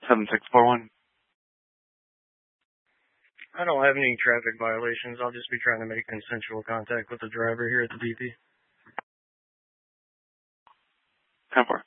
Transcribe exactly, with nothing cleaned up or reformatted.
seven six four one. I don't have any traffic violations. I'll just be trying to make consensual contact with the driver here at the D P. ten four.